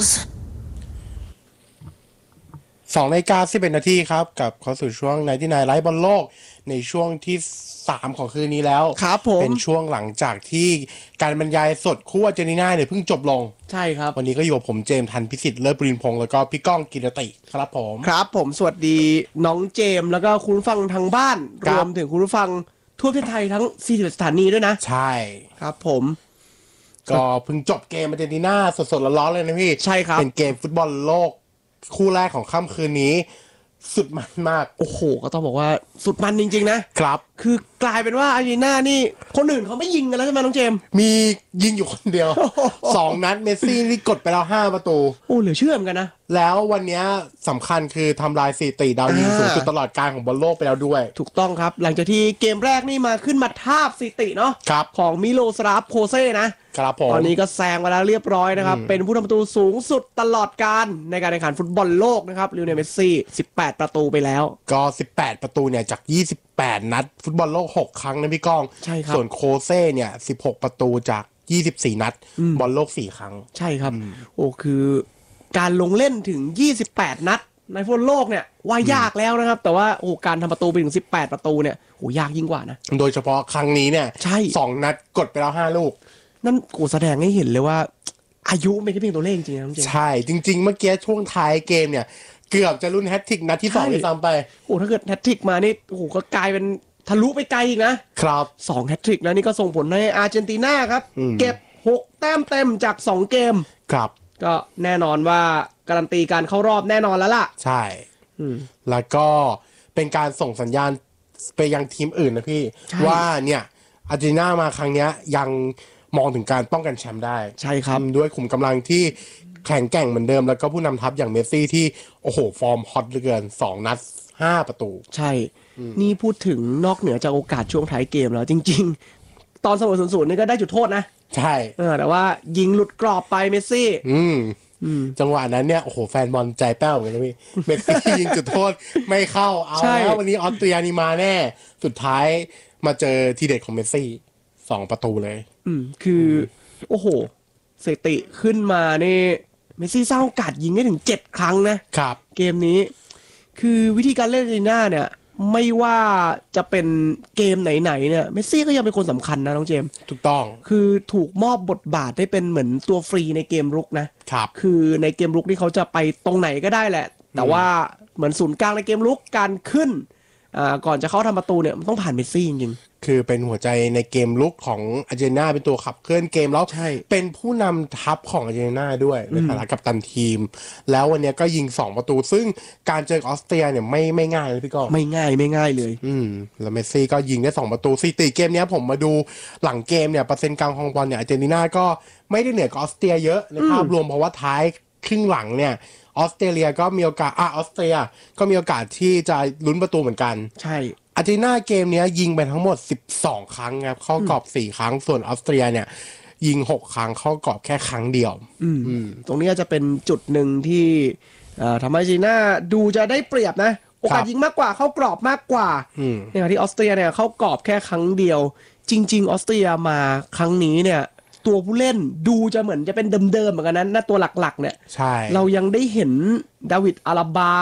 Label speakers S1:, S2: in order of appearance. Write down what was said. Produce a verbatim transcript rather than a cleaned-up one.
S1: Heroes
S2: สองนาฬิกาสิบเอ็ดนาทีครับกับเข้าสู่ช่วงไนท์ที่ไนท์ไลฟ์บอลโลกในช่วงที่สามของคืนนี้แล้ว
S3: ครับผม
S2: เป็นช่วงหลังจากที่การบรรยายสดคู่อาร์เจนตินาเนี่ยเพิ่งจบลง
S3: ใช่ครับ
S2: วันนี้ก็อยู่กับผมเจมส์ทันพิสิทธิ์เลิศปรินพงศ์แล้วก็พี่ก้องกิรติครับผม
S3: ครับผมสวัสดีน้องเจมส์แล้วก็คุณผู้ฟังทางบ้านรวมถึงคุณผู้ฟังทั่วประเทศไทยทั้งสี่สิบสถานีด้วยนะ
S2: ใช่
S3: ครับผม
S2: ก็เพิ่งจบเกมอาร์เจนตินาสดๆร้อนๆเลยนะพี่
S3: ใช่ครับ
S2: เป็นเกมฟุตบอลโลกคู่แรกของค่ำคืนนี้สุดมันมาก
S3: โอ้โหก็ต้องบอกว่าสุดมันจริงๆนะครับคือกลายเป็นว่าอาร์เจนตินานี่คนอื่นเขาไม่ยิงกันแล้วใช่ไหมน้องเจมส์
S2: มียิงอยู่คนเดียว สองนัดเมสซี่นี่กดไปแล้วห้าประตู
S3: โอ้เหลือเชื่อเหมือนกันนะ
S2: แล้ววันนี้สำคัญคือทำลายสถิติดาวยิงสูงสุดตลอดการของบอลโลกไปแล้วด้วย
S3: ถูกต้องครับหลังจากที่เกมแรกนี่มาขึ้นมาทาบสถิติเนาะของมิโลสลาฟโคเซ่นะครับผมตอนนี้ก็แซงมาแล้วเรียบร้อยนะครับเป็นผู้ทำประตูสูงสุดตลอดการในการแข่งขันฟุตบอลโลกนะครับลิโอเนลเมสซี่สิบแปดประตูไปแล้ว
S2: ก็สิบแปดประตูเนี่ยจากยี่สิบแปดนัดฟุตบอลโลกหกครั้งนะพี่ก้อง
S3: ใช่ครับ
S2: ส่วนโคเซ่เนี่ยสิบหกประตูจากยี่สิบสี่นัดบอลโลกสี่ครั้ง
S3: ใช่ครับโอ้คือการลงเล่นถึงยี่สิบแปดนัดในฟุตบอลโลกเนี่ยว่ายากแล้วนะครับแต่ว่าโอ้การทำประตูไปถึงสิบแปดประตูเนี่ยโอ้ยากยิ่งกว่านะ
S2: โดยเฉพาะครั้งนี้เนี่ย
S3: ใช่
S2: สองนัดกดไปแล้วห้าลูก
S3: นั่นกูแสดงให้เห็นเลยว่าอายุไม่ใช่เพียงตัวเลขจริงๆนะจริง
S2: ใช่จริงๆเมื่อกี้ช่วงท้ายเกมเนี่ยเกือบจะลุ้นแฮตทริกนัดที่สองด้วยซ้ำไป
S3: โอ้ถ้าเกิดแฮตทริกมานี่โอ้โหก็กลายเป็นทะลุไปไกลอีกนะครับสองแฮตทริกแล้วนี่ก็ส่งผลให้อาร์เจนตินาครับเก็บหกแต้มเต็มจากสองเกม
S2: ครับ
S3: ก็แน่นอนว่าการันตีการเข้ารอบแน่นอนแล้วล่ะ
S2: ใช่แล้วก็เป็นการส่งสัญญาณไปยังทีมอื่นนะพี่ว่าเนี่ยอาร์เจนตินามาครั้งนี้ยังมองถึงการป้องกันแชมป์ได้
S3: ใช่ครับ
S2: ด้วยขุมกำลังที่แข็งแกร่งเหมือนเดิมแล้วก็ผู้นำทัพอย่างเมสซี่ที่โอ้โหฟอร์มฮอตเหลือเกินสองนัดห้าประตู
S3: ใช่นี่พูดถึงนอกเหนือจากโอกาสช่วงท้ายเกมแล้วจริงๆตอนเสมอศูนย์ศูนย์นี่ก็ได้จุดโทษนะ
S2: ใช่
S3: เออแต่ว่ายิงหลุดกรอบไปเมสซี่
S2: อืมจังหวะนั้นเนี่ยโอ้โหแฟนบอลใจแป้วเหมือนกันนะพี่เมสซี่ยิงจุดโทษไม่เข้าเอาแล้ววันนี้ออสเตรียนี่มาแน่สุดท้ายมาเจอทีเด็ดของเมสซี่สองประตูเลย
S3: อืมคือโอ้โหสถิติขึ้นมานี่เมสซี่สร้างโอกาสยิงได้ถึงเจ็ดครั้งนะครับเกมนี้คือวิธีการเล่นอาร์เจนตินาเนี่ยไม่ว่าจะเป็นเกมไหนๆเนี่ยเมสซี่ก็ยังเป็นคนสำคัญนะน้องเจมส์
S2: ถูกต้อง
S3: คือถูกมอบบทบาทได้เป็นเหมือนตัวฟรีในเกมรุกนะครับคือในเกมรุกนี่เขาจะไปตรงไหนก็ได้แหละแต่ว่าเหมือนศูนย์กลางในเกมรุกการขึ้นอ่าก่อนจะเข้าทำประตูเนี่ยมันต้องผ่านเมสซี่จริง
S2: ๆคือเป็นหัวใจในเกมลุกของอาร์เจนตินาเป็นตัวขับเคลื่อนเกมแล้วเป็นผู้นำทัพของอาร์เจนตินาด้วยในฐานะกัปตันทีมแล้ววันนี้ก็ยิงสองประตูซึ่งการเจอออสเตรียเนี่ยไม่ไม่ง่ายเลยพี่ก้อง
S3: ไม่ง่ายไม่ง่ายเลย
S2: อืมแล้วเมสซี่ก็ยิงได้สองประตูสถิติเกมนี้ผมมาดูหลังเกมเนี่ยเปอร์เซ็นต์การครองบอลเนี่ยอาร์เจนตินาก็ไม่ได้เหนือกว่าออสเตรียเยอะในภาพรวมเพราะว่าท้ายครึ่งหลังเนี่ยออสเตรเลียก็มีโอกาสอ่ะออสเตรียก็มีโอกาสที่จะลุ้นประตูเหมือนกัน
S3: ใช่
S2: อาร์เจนตินาเกมนี้ยิงไปทั้งหมดสิบสองครั้งครับเข้ากรอบสี่ครั้งส่วนออสเตรียเนี่ยยิงหกครั้งเข้ากรอบแค่ครั้งเดียว
S3: ตรงนี้จะเป็นจุดหนึ่งที่ทำให้อาร์เจนตินาดูจะได้เปรียบนะโอกาสยิงมากกว่าเข้ากรอบมากกว่าในขณะที่ออสเตรียเนี่ยเข้ากรอบแค่ครั้งเดียวจริงๆออสเตรียมาครั้งนี้เนี่ยตัวผู้เล่นดูจะเหมือนจะเป็นเดิมๆเหมือนกันนะหน้าตัวหลักๆเนี่ย
S2: ใช่
S3: เรายังได้เห็นดาวิดอาราบา